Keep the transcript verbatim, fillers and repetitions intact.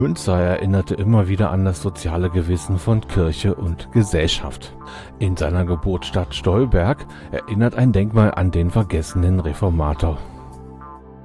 Münzer erinnerte immer wieder an das soziale Gewissen von Kirche und Gesellschaft. In seiner Geburtsstadt Stolberg erinnert ein Denkmal an den vergessenen Reformator.